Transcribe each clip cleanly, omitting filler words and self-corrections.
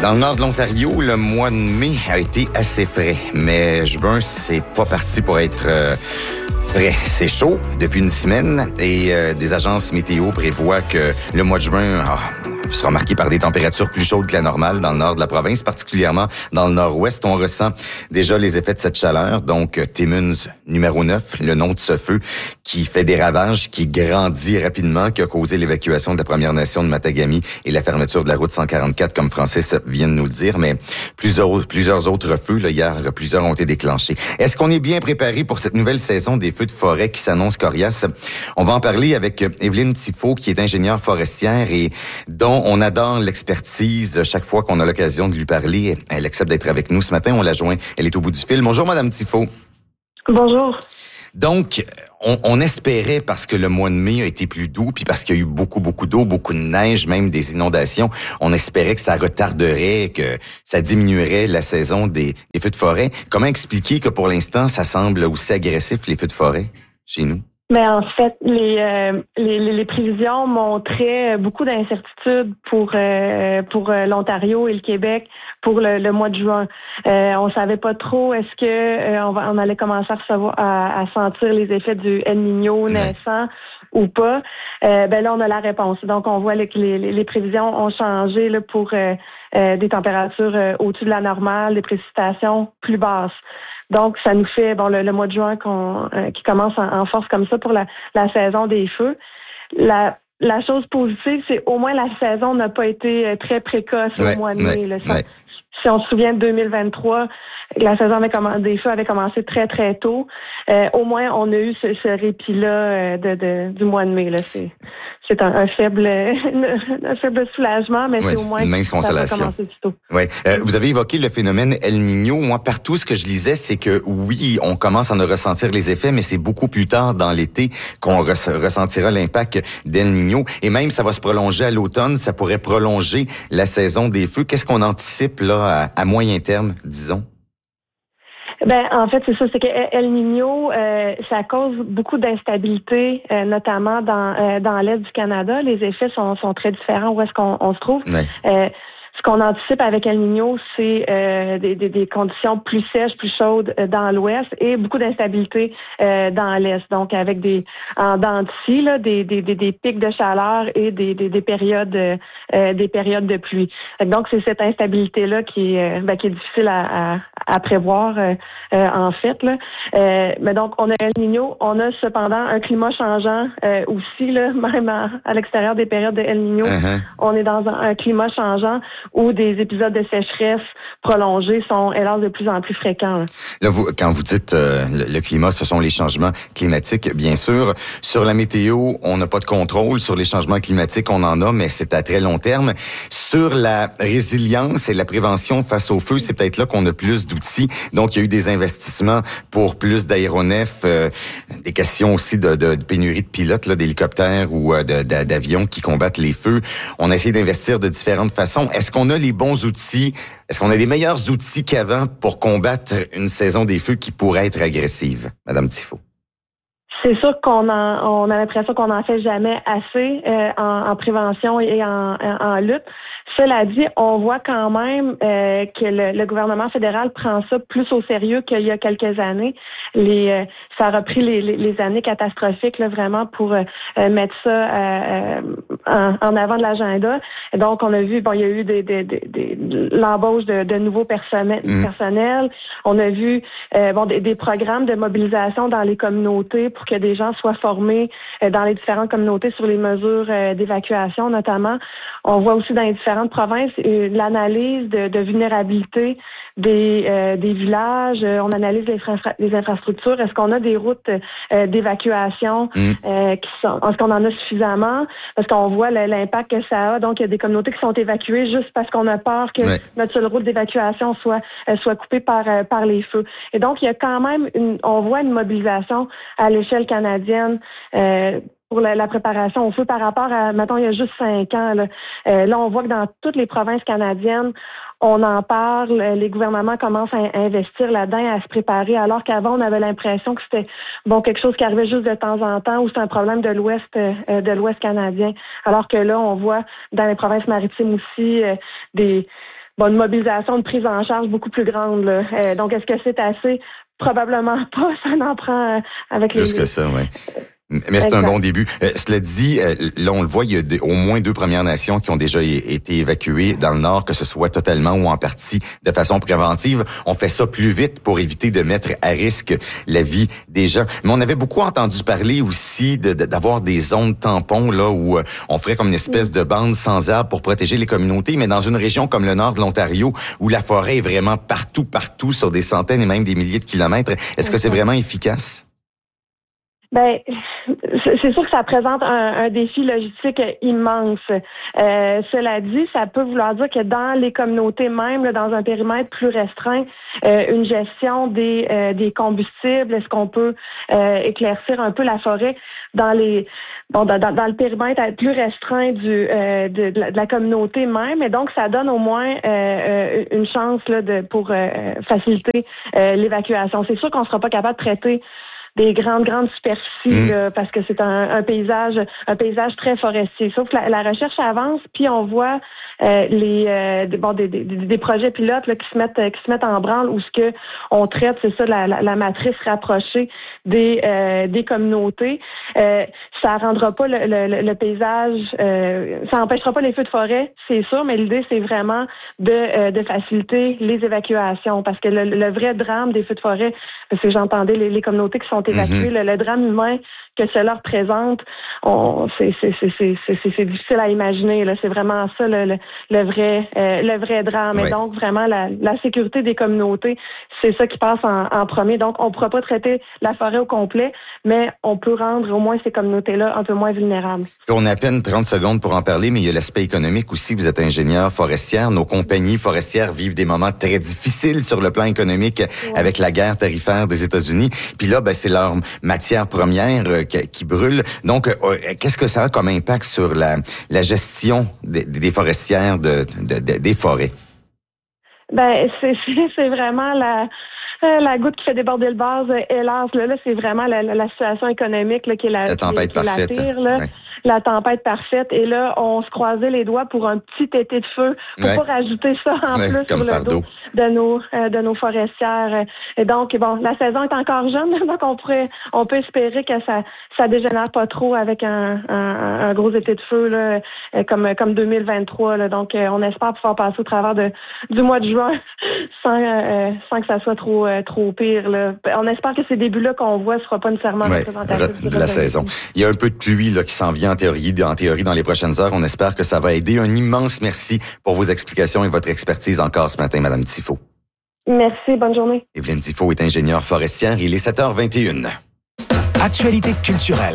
Dans le nord de l'Ontario, le mois de mai a été assez frais, mais juin, c'est pas parti pour être frais. C'est chaud depuis une semaine et des agences météo prévoient que le mois de juin sera marqué par des températures plus chaudes que la normale dans le nord de la province, particulièrement dans le nord-ouest. On ressent déjà les effets de cette chaleur. Donc, Timmins numéro 9, le nom de ce feu qui fait des ravages, qui grandit rapidement, qui a causé l'évacuation de la Première Nation de Matagami et la fermeture de la route 144, comme Francis vient de nous le dire. Mais plusieurs autres feux, là, hier, plusieurs ont été déclenchés. Est-ce qu'on est bien préparé pour cette nouvelle saison des feux de forêt qui s'annonce coriace? On va en parler avec Evelyne Tifo, qui est ingénieure forestière et dont on adore l'expertise. Chaque fois qu'on a l'occasion de lui parler, elle accepte d'être avec nous. Ce matin, on la joint. Elle est au bout du fil. Bonjour, Madame Tifo. Bonjour. Donc, on espérait, parce que le mois de mai a été plus doux, puis parce qu'il y a eu beaucoup d'eau, beaucoup de neige, même des inondations, on espérait que ça retarderait, que ça diminuerait la saison des feux de forêt. Comment expliquer que pour l'instant, ça semble aussi agressif, les feux de forêt, chez nous? Mais en fait, les prévisions montraient beaucoup d'incertitudes pour l'Ontario et le Québec pour le mois de juin. On savait pas trop est-ce que on allait commencer à sentir les effets du El Niño naissant ou pas. Là on a la réponse. Donc on voit que les prévisions ont changé là pour des températures au-dessus de la normale, des précipitations plus basses. Donc, ça nous fait le mois de juin qui commence en force comme ça pour la saison des feux. La chose positive, c'est au moins la saison n'a pas été très précoce au mois de mai. Si on se souvient de 2023, la saison des feux avait commencé très, très tôt. Au moins, on a eu ce répit-là du mois de mai. Là. C'est un faible soulagement, mais c'est au moins une mince consolation. Ça a commencé plus tôt. Ouais. Vous avez évoqué le phénomène El Niño. Moi, partout, ce que je lisais, c'est que oui, on commence à en ressentir les effets, mais c'est beaucoup plus tard dans l'été qu'on ressentira l'impact d'El Niño. Et même, ça va se prolonger à l'automne. Ça pourrait prolonger la saison des feux. Qu'est-ce qu'on anticipe là à moyen terme, disons? En fait, c'est ça, c'est que El Niño, ça cause beaucoup d'instabilité, notamment dans l'est du Canada. Les effets sont très différents où est-ce qu'on se trouve. Ouais. Ce qu'on anticipe avec El Niño, c'est des conditions plus sèches, plus chaudes dans l'ouest et beaucoup d'instabilité dans l'est. Donc avec des dents de scie, là, des pics de chaleur et des périodes de pluie. Donc c'est cette instabilité là qui est difficile à prévoir en fait là. Mais donc on a El Niño, on a cependant un climat changeant aussi là, même à l'extérieur des périodes de El Niño, on est dans un climat changeant où des épisodes de sécheresse prolongés sont, hélas, de plus en plus fréquents. Là, quand vous dites le climat, ce sont les changements climatiques, bien sûr. Sur la météo, on n'a pas de contrôle. Sur les changements climatiques, on en a, mais c'est à très long terme. Sur la résilience et la prévention face au feu, c'est peut-être là qu'on a plus d'outils. Donc, il y a eu des investissements pour plus d'aéronefs, des questions aussi de pénurie de pilotes, là, d'hélicoptères ou d'avions qui combattent les feux. On a essayé d'investir de différentes façons. Est-ce qu'on a les bons outils? Est-ce qu'on a des meilleurs outils qu'avant pour combattre une saison des feux qui pourrait être agressive, Madame Tifo? C'est sûr on a l'impression qu'on n'en fait jamais assez en prévention et en lutte. Cela dit, on voit quand même que le gouvernement fédéral prend ça plus au sérieux qu'il y a quelques années. Ça a repris les années catastrophiques là, vraiment pour mettre ça en avant de l'agenda. Donc, on a vu, il y a eu l'embauche de nouveaux personnels. On a vu des programmes de mobilisation dans les communautés pour que des gens soient formés dans les différentes communautés sur les mesures d'évacuation, notamment. On voit aussi dans les différentes provinces l'analyse de vulnérabilité des villages. On analyse les infrastructures. Est-ce qu'on a des routes d'évacuation est-ce qu'on en a suffisamment? Parce qu'on voit l'impact que ça a. Donc, il y a des communautés qui sont évacuées juste parce qu'on a peur que notre seule route d'évacuation soit coupée par les feux. Et donc, il y a quand même on voit une mobilisation à l'échelle canadienne pour la préparation au feu par rapport à, mettons, il y a juste 5 ans. Là, on voit que dans toutes les provinces canadiennes, on en parle, les gouvernements commencent à investir là-dedans, à se préparer, alors qu'avant, on avait l'impression que c'était quelque chose qui arrivait juste de temps en temps ou c'est un problème de l'Ouest canadien. Alors que là, on voit dans les provinces maritimes aussi des une mobilisation, une prise en charge beaucoup plus grande. Là. Donc, est-ce que c'est assez? Probablement pas. Ça en prend avec les... Plus que ça, oui. Mais c'est un bon début. Cela dit, là, on le voit, il y a au moins 2 Premières Nations qui ont déjà été évacuées dans le Nord, que ce soit totalement ou en partie de façon préventive. On fait ça plus vite pour éviter de mettre à risque la vie des gens. Mais on avait beaucoup entendu parler aussi d'avoir des zones tampons, là, où on ferait comme une espèce de bande sans arbres pour protéger les communautés. Mais dans une région comme le Nord de l'Ontario, où la forêt est vraiment partout, sur des centaines et même des milliers de kilomètres, est-ce que c'est vraiment efficace? Ben, c'est sûr que ça présente un défi logistique immense. Cela dit, ça peut vouloir dire que dans les communautés même, là, dans un périmètre plus restreint, une gestion des combustibles, est-ce qu'on peut éclaircir un peu la forêt dans le périmètre plus restreint de la communauté même, et donc ça donne au moins une chance là, pour faciliter l'évacuation. C'est sûr qu'on ne sera pas capable de traiter des grandes superficies là, parce que c'est un paysage très forestier. Sauf que la recherche avance, puis on voit des projets pilotes là, qui se mettent en branle où ce que on traite, c'est ça, la matrice rapprochée des communautés. Ça rendra pas le paysage, ça empêchera pas les feux de forêt, c'est sûr, mais l'idée c'est vraiment de faciliter les évacuations, parce que le vrai drame des feux de forêt, parce que j'entendais les communautés qui sont évacuées, le drame humain que cela représente, c'est difficile à imaginer. Là, c'est vraiment ça le vrai drame. Oui. Et donc vraiment la sécurité des communautés, c'est ça qui passe en premier. Donc on ne pourra pas traiter la forêt au complet, mais on peut rendre au moins ces communautés-là un peu moins vulnérables. On a à peine 30 secondes pour en parler, mais il y a l'aspect économique aussi. Vous êtes ingénieur forestière. Nos compagnies forestières vivent des moments très difficiles sur le plan économique avec la guerre tarifaire des États-Unis. Puis là, c'est leur matière première qui brûle. Donc, qu'est-ce que ça a comme impact sur la gestion des forestières des forêts? C'est vraiment la goutte qui fait déborder le vase, hélas. Là, c'est vraiment la situation économique là, qui est la tempête parfaite. Ouais. La tempête parfaite. Et là, on se croisait les doigts pour un petit été de feu, pour pas rajouter ça en plus sur le dos de nos forestières. Et donc, la saison est encore jeune, donc on peut espérer que ça dégénère pas trop avec un gros été de feu là, comme 2023. Là. Donc, on espère pouvoir passer au travers du mois de juin sans que ça soit trop pire. Là. On espère que ces débuts-là qu'on voit ne seront pas nécessairement représentatifs de la saison. Il y a un peu de pluie là, qui s'en vient en théorie dans les prochaines heures. On espère que ça va aider. Un immense merci pour vos explications et votre expertise encore ce matin, Mme Tifo. Merci, bonne journée. Evelyne Tifo est ingénieure forestière. Il est 7h21. Actualité culturelle.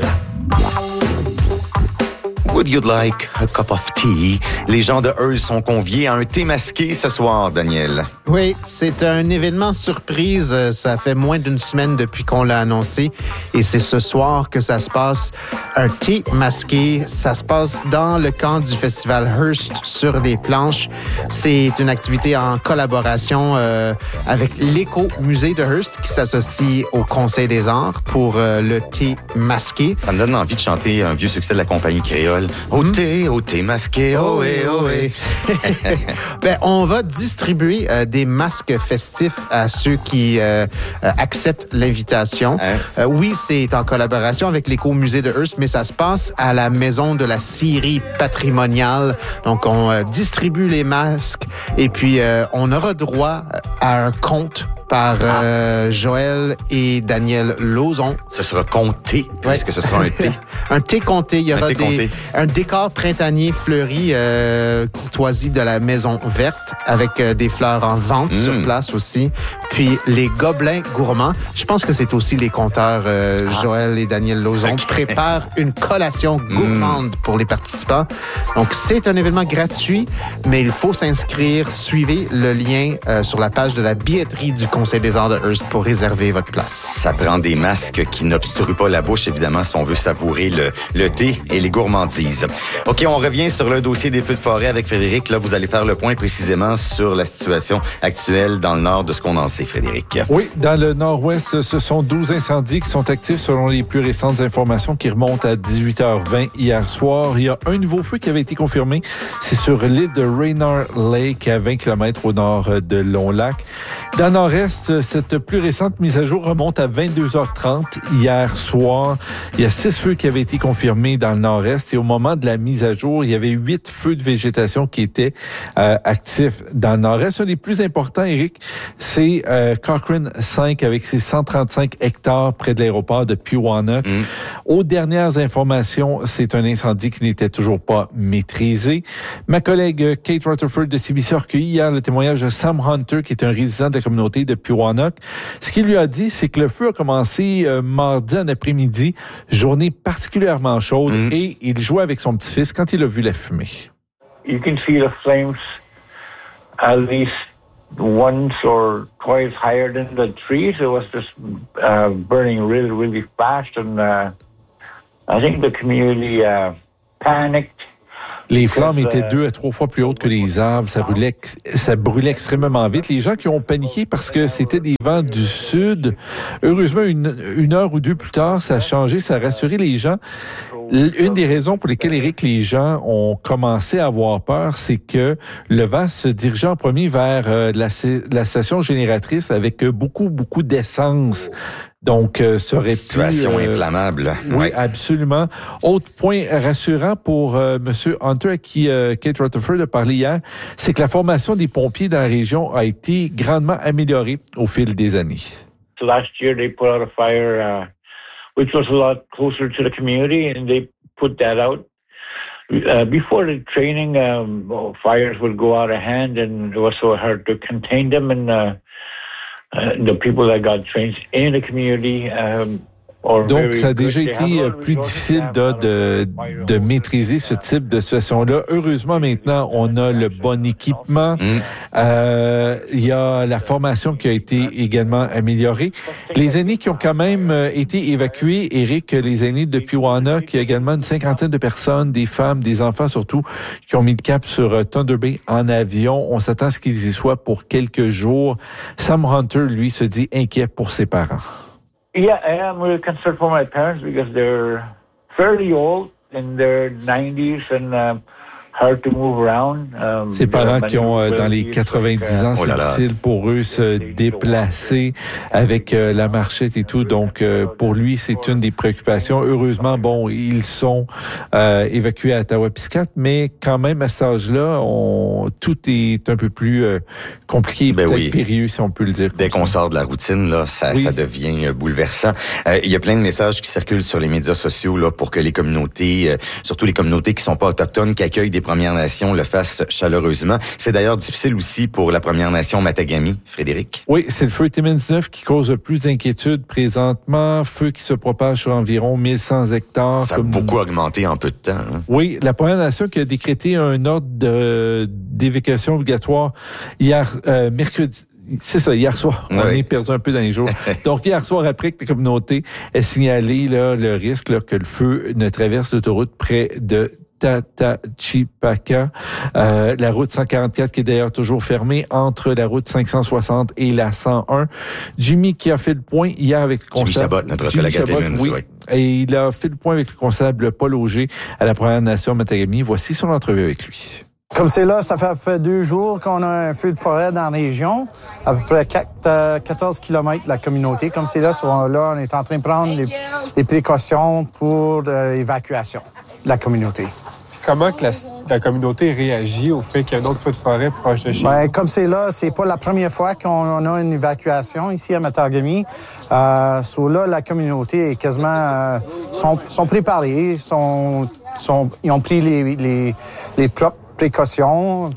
Would you like a cup of tea? Les gens de Hearst sont conviés à un thé masqué ce soir, Daniel. Oui, c'est un événement surprise. Ça fait moins d'une semaine depuis qu'on l'a annoncé. Et c'est ce soir que ça se passe. Un thé masqué. Ça se passe dans le camp du festival Hearst sur les planches. C'est une activité en collaboration avec l'éco-musée de Hearst qui s'associe au Conseil des arts pour le thé masqué. Ça me donne envie de chanter un vieux succès de la compagnie créole. Au thé masqué, ohé, ohé. On va distribuer des masques festifs à ceux qui acceptent l'invitation. Oui, c'est en collaboration avec l'éco-musée de Hearst, mais ça se passe à la Maison de la Scierie patrimoniale. Donc, on distribue les masques et puis on aura droit à un conte par Joël et Daniel Lauzon. Ce sera compté, puisque ce sera un thé. Un thé compté. Il y aura un décor printanier fleuri, courtoisie de la Maison Verte, avec des fleurs en vente sur place aussi. Puis les gobelins gourmands, je pense que c'est aussi les conteurs Joël et Daniel Lauzon, préparent une collation gourmande pour les participants. Donc, c'est un événement gratuit, mais il faut s'inscrire. Suivez le lien sur la page de la billetterie du Conseil des arts de Hearst pour réserver votre place. Ça prend des masques qui n'obstruent pas la bouche, évidemment, si on veut savourer le thé et les gourmandises. OK, on revient sur le dossier des feux de forêt avec Frédéric. Là, vous allez faire le point précisément sur la situation actuelle dans le nord de ce qu'on en sait, Frédéric. Oui, dans le nord-ouest, ce sont 12 incendies qui sont actifs selon les plus récentes informations qui remontent à 18h20 hier soir. Il y a un nouveau feu qui avait été confirmé. C'est sur l'île de Rainier Lake, à 20 km au nord de Long-Lac. Dans le nord-est, cette plus récente mise à jour remonte à 22h30 hier soir. Il y a 6 feux qui avaient été confirmés dans le nord-est et au moment de la mise à jour, il y avait 8 feux de végétation qui étaient actifs dans le nord-est. Un des plus importants, Éric, c'est Cochrane 5 avec ses 135 hectares près de l'aéroport de Pewanuck. Aux dernières informations, c'est un incendie qui n'était toujours pas maîtrisé. Ma collègue Kate Rutherford de CBC a recueilli hier le témoignage de Sam Hunter, qui est un résident de la communauté de Pewanuck. Ce qu'il lui a dit, c'est que le feu a commencé mardi en après-midi, journée particulièrement chaude, et il jouait avec son petit-fils quand il a vu la fumée. You can see the flames at least once or twice higher than the trees. It was just burning really, really fast, and I think the community panicked. Les flammes étaient 2 à 3 fois plus hautes que les arbres. Ça brûlait extrêmement vite. Les gens qui ont paniqué parce que c'était des vents du sud. Heureusement, une heure ou deux plus tard, ça a changé, ça a rassuré les gens. Une des raisons pour lesquelles, Éric, les gens ont commencé à avoir peur, c'est que le vent se dirigeait en premier vers la station génératrice avec beaucoup d'essence. Donc, ça aurait situation inflammable. Oui, absolument. Autre point rassurant pour M. Hunter, à qui Kate Rutherford a parlé hier, c'est que la formation des pompiers dans la région a été grandement améliorée au fil des années. Last year, they put out a fire, which was a lot closer to the community, and they put that out. Before the training, fires would go out of hand, and it was so hard to contain them, and the people that got trained in the community. Donc, ça a déjà été plus difficile de maîtriser ce type de situation-là. Heureusement, maintenant, on a le bon équipement. Il y a la formation qui a été également améliorée. Les aînés qui ont quand même été évacués, Éric, les aînés de Pewanuck, il y a également une 50aine de personnes, des femmes, des enfants surtout, qui ont mis le cap sur Thunder Bay en avion. On s'attend à ce qu'ils y soient pour quelques jours. Sam Hunter, lui, se dit inquiet pour ses parents. Yeah, I am really concerned for my parents because they're fairly old in their 90s and hard to move around. Ces parents qui ont dans les 90 ans, c'est difficile pour eux se déplacer avec la marchette et tout. Donc, pour lui, c'est une des préoccupations. Heureusement, bon, ils sont évacués à Ottawa-Piscate, mais quand même, à cet âge-là, tout est un peu plus compliqué, peut-être périlleux, si on peut le dire. Dès qu'on sort de la routine, là, ça devient bouleversant. Il y a plein de messages qui circulent sur les médias sociaux là, pour que les communautés, surtout les communautés qui sont pas autochtones, qui accueillent des Premières Nations, le fassent chaleureusement. C'est d'ailleurs difficile aussi pour la Première Nation Matagami, Frédéric. Oui, c'est le feu Timmins 9 qui cause le plus d'inquiétude présentement. Feu qui se propage sur environ 1100 hectares. Ça a beaucoup augmenté en peu de temps. Hein? Oui, la Première Nation qui a décrété un ordre d'évacuation obligatoire hier, mercredi. C'est ça, hier soir. On est perdu un peu dans les jours. Donc, hier soir, après que la communauté ait signalé là, le risque là, que le feu ne traverse l'autoroute près de Tatachipaka, la route 144 qui est d'ailleurs toujours fermée entre la route 560 et la 101. Jimmy qui a fait le point hier avec le constable. Jimmy Chabot, notre collègue à Timmins, oui. Et il a fait le point avec le constable Paul Auger à la Première Nation Matagami. Voici son entrevue avec lui. Comme c'est là, ça fait à peu près 2 jours qu'on a un feu de forêt dans la région, à peu près 14 km de la communauté. Comme c'est là, on est en train de prendre les précautions pour l'évacuation de la communauté. Comment que la communauté réagit au fait qu'il y a un autre feu de forêt proche de chez nous? Comme c'est là, c'est pas la première fois qu'on a une évacuation ici à Matagami. Là, la communauté est quasiment sont préparés, ils ont pris les propres précautions.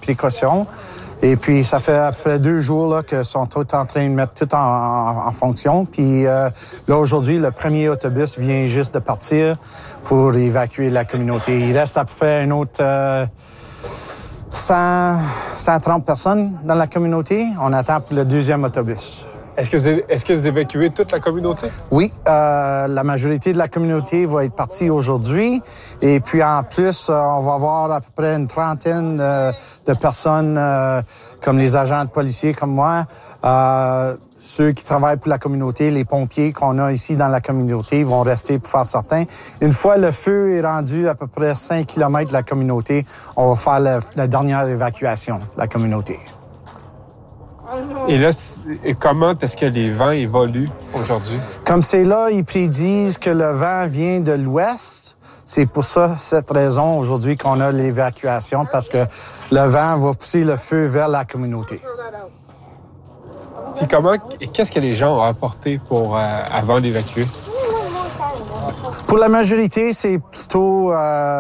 Et puis, ça fait après 2 jours là, qu'ils sont tous en train de mettre tout en fonction. Puis là, aujourd'hui, le premier autobus vient juste de partir pour évacuer la communauté. Il reste à peu près un autre 130 personnes dans la communauté. On attend pour le deuxième autobus. Est-ce que vous évacuez toute la communauté? Oui, la majorité de la communauté va être partie aujourd'hui. Et puis en plus, on va avoir à peu près une trentaine de personnes comme les agents de policiers comme moi, ceux qui travaillent pour la communauté, les pompiers qu'on a ici dans la communauté vont rester pour faire certain. Une fois le feu est rendu à peu près 5 km de la communauté, on va faire la dernière évacuation de la communauté. Et là, comment est-ce que les vents évoluent aujourd'hui? Comme c'est là, ils prédisent que le vent vient de l'ouest. C'est pour ça, cette raison, aujourd'hui, qu'on a l'évacuation, parce que le vent va pousser le feu vers la communauté. Puis qu'est-ce que les gens ont apporté avant d'évacuer? Pour la majorité, c'est plutôt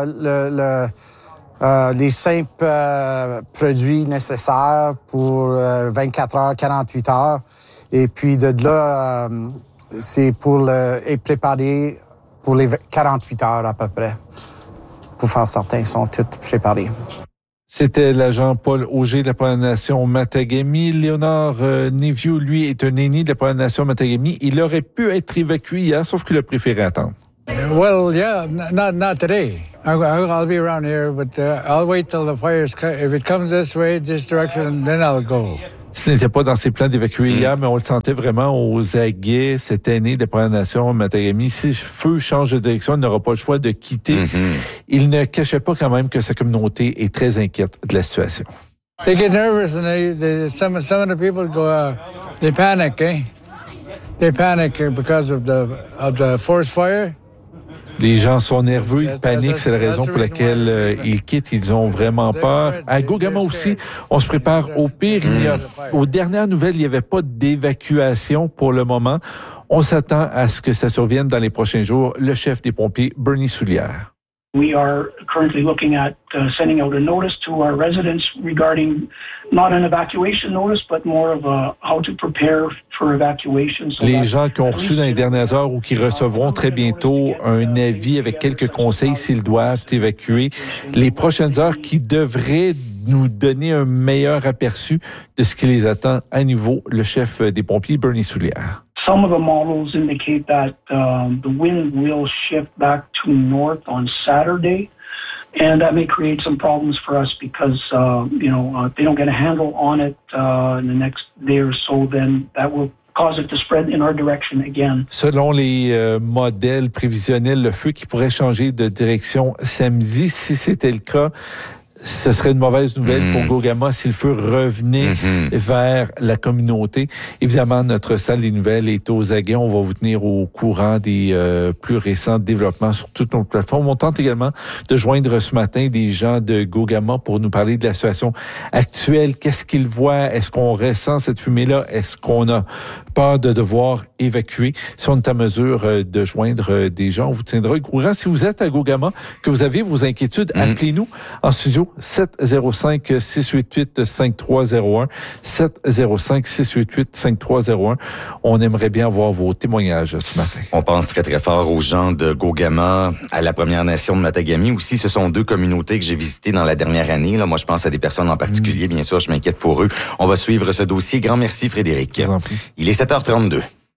les simples produits nécessaires pour 24 heures, 48 heures. Et puis de là, c'est pour être préparé pour les 48 heures à peu près, pour faire certain qu'ils sont tous préparés. C'était l'agent Paul Auger de la Première Nation Matagami. Léonard Nevieux, lui, est un aîné de la Première Nation Matagami. Il aurait pu être évacué hier, sauf qu'il a préféré attendre. Well, yeah, not today. I'll be around here, but I'll wait till the fires. If it comes this way, this direction, then I'll go. Ce n'était pas dans ses plans d'évacuer hier, mais on le sentait vraiment aux aguets, cet aîné de la Première Nation, Matagami. Si le feu change de direction, il n'aura pas le choix de quitter. Il ne cachait pas quand même que sa communauté est très inquiète de la situation. They get nervous and some of the people go, they panic, eh? They panic because of the forest fire. Les gens sont nerveux, ils paniquent, c'est la raison pour laquelle ils quittent, ils ont vraiment peur. À Gogama aussi, on se prépare au pire. Aux dernières nouvelles, il n'y avait pas d'évacuation pour le moment. On s'attend à ce que ça survienne dans les prochains jours. Le chef des pompiers, Bernie Soulière. We are currently looking at sending out a notice to our residents regarding not an evacuation notice, but more of how to prepare for evacuation. Les gens qui ont reçu dans les dernières heures ou qui recevront très bientôt un avis avec quelques conseils s'ils doivent évacuer. Les prochaines heures qui devraient nous donner un meilleur aperçu de ce qui les attend à nouveau, le chef des pompiers, Bernie Soulière. Some of the models indicate that the wind will shift back to north on Saturday, and that may create some problems for us because, if they don't get a handle on it in the next day or so, then that will cause it to spread in our direction again. Selon les modèles prévisionnels, le feu qui pourrait changer de direction samedi, si c'était le cas, ce serait une mauvaise nouvelle pour Gogama si le feu revenait vers la communauté. Évidemment, notre salle des nouvelles est aux aguets. On va vous tenir au courant des plus récents développements sur toutes nos plateformes. On tente également de joindre ce matin des gens de Gogama pour nous parler de la situation actuelle. Qu'est-ce qu'ils voient? Est-ce qu'on ressent cette fumée-là? Est-ce qu'on a peur de devoir évacuer? Si on est à mesure de joindre des gens, on vous tiendra au courant. Si vous êtes à Gogama, que vous avez vos inquiétudes, appelez-nous en studio 705-688-5301. 705-688-5301. On aimerait bien avoir vos témoignages ce matin. On pense très, très fort aux gens de Gogama, à la Première Nation de Matagami aussi. Ce sont deux communautés que j'ai visitées dans la dernière année. Là, moi, je pense à des personnes en particulier. Bien sûr, je m'inquiète pour eux. On va suivre ce dossier. Grand merci, Frédéric. Il est 7h32.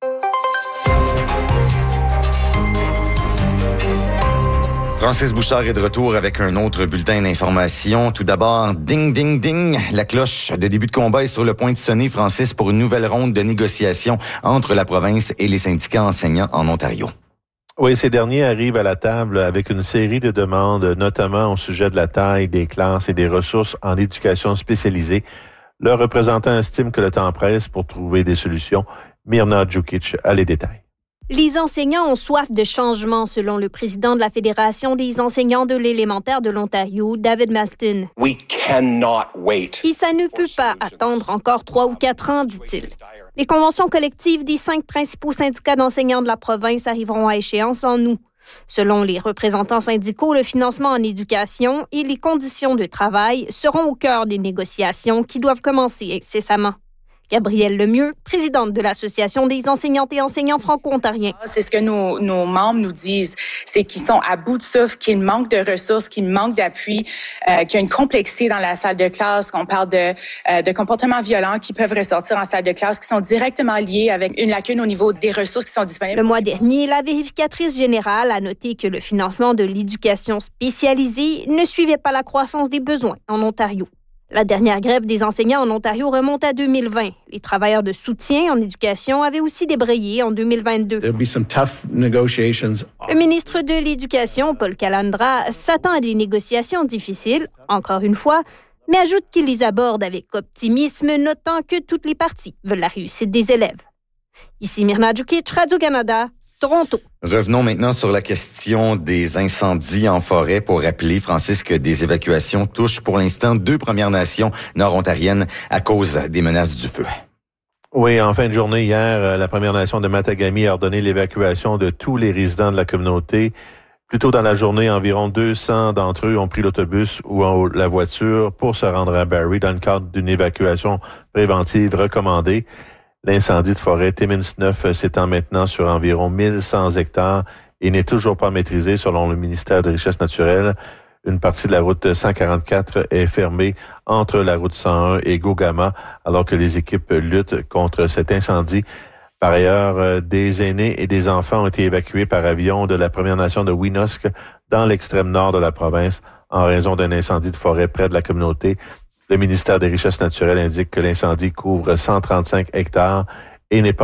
Francis Bouchard est de retour avec un autre bulletin d'information. Tout d'abord, ding, ding, ding. La cloche de début de combat est sur le point de sonner, Francis, pour une nouvelle ronde de négociations entre la province et les syndicats enseignants en Ontario. Oui, ces derniers arrivent à la table avec une série de demandes, notamment au sujet de la taille des classes et des ressources en éducation spécialisée. Le représentant estime que le temps presse pour trouver des solutions. Mirna Djukic a les détails. Les enseignants ont soif de changement, selon le président de la Fédération des enseignants de l'élémentaire de l'Ontario, David Maston. We cannot wait. Et ça ne peut pas attendre encore 3 ou 4 ans, dit-il. Les conventions collectives des 5 principaux syndicats d'enseignants de la province arriveront à échéance en août. Selon les représentants syndicaux, le financement en éducation et les conditions de travail seront au cœur des négociations qui doivent commencer incessamment. Gabrielle Lemieux, présidente de l'Association des enseignantes et enseignants franco-ontariens. C'est ce que nos membres nous disent, c'est qu'ils sont à bout de souffle, qu'il manque de ressources, qu'il manque d'appui, qu'il y a une complexité dans la salle de classe, qu'on parle de comportements violents qui peuvent ressortir en salle de classe, qui sont directement liés avec une lacune au niveau des ressources qui sont disponibles. Le mois dernier, la vérificatrice générale a noté que le financement de l'éducation spécialisée ne suivait pas la croissance des besoins en Ontario. La dernière grève des enseignants en Ontario remonte à 2020. Les travailleurs de soutien en éducation avaient aussi débrayé en 2022. Le ministre de l'Éducation, Paul Calandra, s'attend à des négociations difficiles, encore une fois, mais ajoute qu'il les aborde avec optimisme, notant que toutes les parties veulent la réussite des élèves. Ici Myrna Djukic, Radio-Canada, Toronto. Revenons maintenant sur la question des incendies en forêt pour rappeler, Francis, que des évacuations touchent pour l'instant 2 Premières Nations nord-ontariennes à cause des menaces du feu. Oui, en fin de journée hier, la Première Nation de Matagami a ordonné l'évacuation de tous les résidents de la communauté. Plus tôt dans la journée, environ 200 d'entre eux ont pris l'autobus ou la voiture pour se rendre à Barrie dans le cadre d'une évacuation préventive recommandée. L'incendie de forêt Timmins 9 s'étend maintenant sur environ 1100 hectares et n'est toujours pas maîtrisé selon le ministère des Richesses naturelles. Une partie de la route 144 est fermée entre la route 101 et Gogama alors que les équipes luttent contre cet incendie. Par ailleurs, des aînés et des enfants ont été évacués par avion de la Première Nation de Winosk dans l'extrême nord de la province en raison d'un incendie de forêt près de la communauté. Le ministère des Richesses naturelles indique que l'incendie couvre 135 hectares et n'est pas